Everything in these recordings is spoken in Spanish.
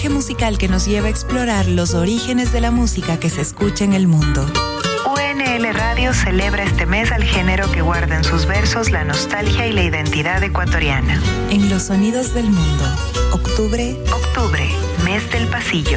viaje musical que nos lleva a explorar los orígenes de la música que se escucha en el mundo. UNL Radio celebra este mes al género que guarda en sus versos la nostalgia y la identidad ecuatoriana. En los sonidos del mundo. Octubre, mes del pasillo.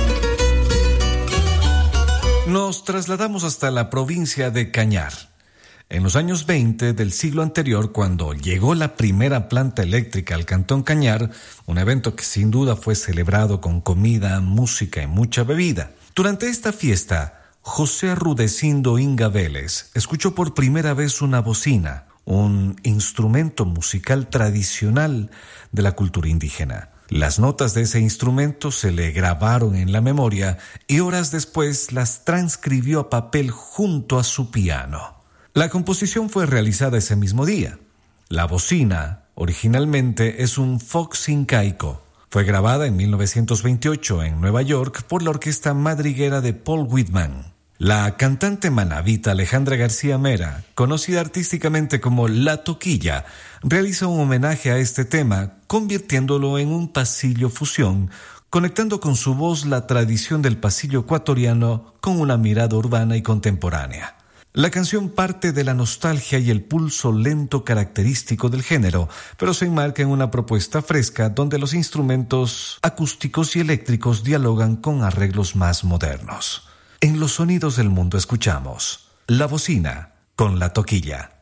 Nos trasladamos hasta la provincia de Cañar. En los años 20 del siglo anterior, cuando llegó la primera planta eléctrica al Cantón Cañar, un evento que sin duda fue celebrado con comida, música y mucha bebida. Durante esta fiesta, José Rudecindo Inga Vélez escuchó por primera vez una bocina, un instrumento musical tradicional de la cultura indígena. Las notas de ese instrumento se le grabaron en la memoria y horas después las transcribió a papel junto a su piano. La composición fue realizada ese mismo día. La bocina, originalmente, es un fox incaico. Fue grabada en 1928 en Nueva York por la orquesta madriguera de Paul Whitman. La cantante manabita Alejandra García Mera, conocida artísticamente como La Toquilla, realiza un homenaje a este tema, convirtiéndolo en un pasillo fusión, conectando con su voz la tradición del pasillo ecuatoriano con una mirada urbana y contemporánea. La canción parte de la nostalgia y el pulso lento característico del género, pero se enmarca en una propuesta fresca donde los instrumentos acústicos y eléctricos dialogan con arreglos más modernos. En los sonidos del mundo escuchamos La Bocina con La Toquilla.